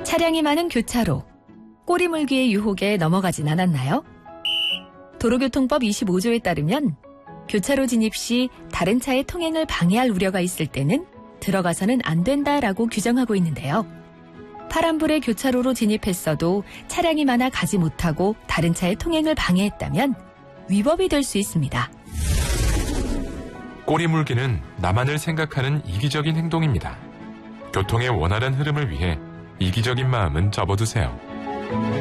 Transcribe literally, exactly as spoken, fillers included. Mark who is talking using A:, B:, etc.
A: 차량이 많은 교차로, 꼬리물기의 유혹에 넘어가진 않았나요? 도로교통법 이십오 조에 따르면 교차로 진입 시 다른 차의 통행을 방해할 우려가 있을 때는 들어가서는 안 된다라고 규정하고 있는데요. 파란불에 교차로로 진입했어도 차량이 많아 가지 못하고 다른 차의 통행을 방해했다면 위법이 될 수 있습니다.
B: 꼬리물기는 나만을 생각하는 이기적인 행동입니다. 교통의 원활한 흐름을 위해 이기적인 마음은 접어두세요.